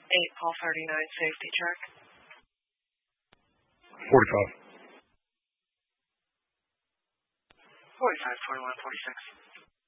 8 Paul 39 safety check. 45. 45, 21, 46.